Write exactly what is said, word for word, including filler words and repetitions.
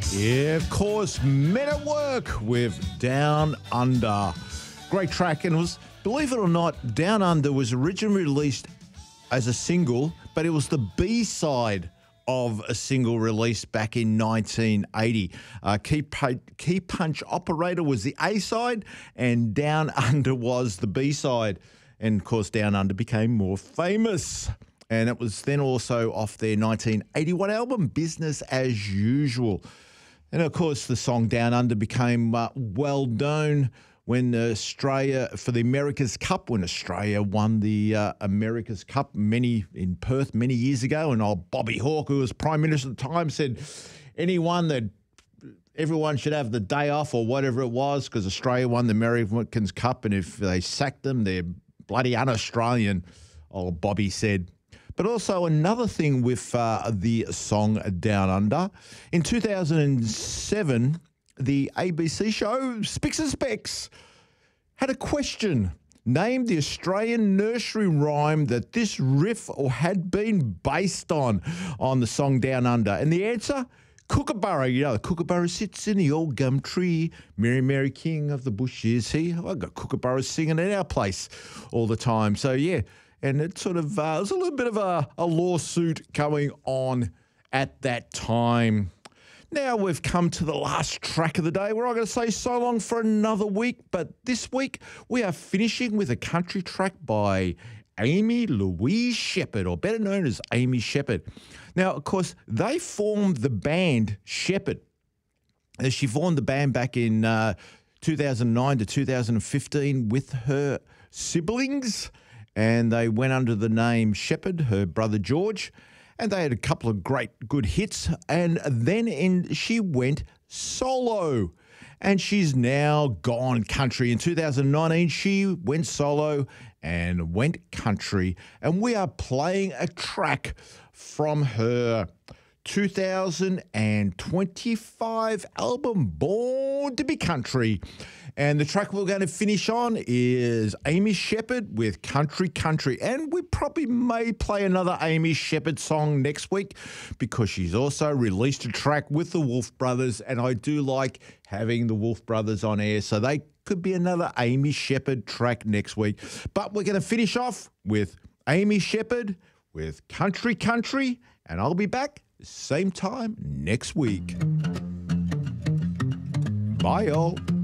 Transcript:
Yeah, of course, Men at Work with Down Under. Great track, and it was, believe it or not, Down Under was originally released as a single, but it was the B-side of a single released back in nineteen eighty. Uh, Key, Key Punch Operator was the A-side, and Down Under was the B-side. And, of course, Down Under became more famous. And it was then also off their nineteen eighty-one album, Business as Usual. And, of course, the song Down Under became uh, well known when Australia, for the America's Cup, when Australia won the uh, America's Cup many in Perth many years ago. And old Bobby Hawke, who was Prime Minister at the time, said anyone that everyone should have the day off or whatever it was because Australia won the America's Cup, and if they sacked them, they're bloody un-Australian, old Bobby said. But also another thing with uh, the song Down Under. In two thousand seven, the A B C show Spicks and Specks had a question. Name the Australian nursery rhyme that this riff or had been based on, on the song Down Under. And the answer, Kookaburra. You know, the Kookaburra sits in the old gum tree. Mary, Mary, king of the bush is he. I've got Kookaburras singing in our place all the time. So, yeah. And it sort of uh, was a little bit of a, a lawsuit going on at that time. Now we've come to the last track of the day. We're not going to say so long for another week, but this week we are finishing with a country track by Amy Louise Shepherd, or better known as Amy Shepherd. Now, of course, they formed the band Shepherd. She formed the band back in uh, two thousand nine to two thousand fifteen with her siblings, and they went under the name Shepherd, her brother George, and they had a couple of great good hits, and then in, she went solo, and she's now gone country. In two thousand nineteen, she went solo and went country, and we are playing a track from her two thousand twenty-five album, Born to be Country. And the track we're going to finish on is Amy Shepherd with Country Country. And we probably may play another Amy Shepherd song next week because she's also released a track with the Wolf Brothers, and I do like having the Wolf Brothers on air, so they could be another Amy Shepherd track next week. But we're going to finish off with Amy Shepherd with Country Country, and I'll be back same time next week. Bye, y'all.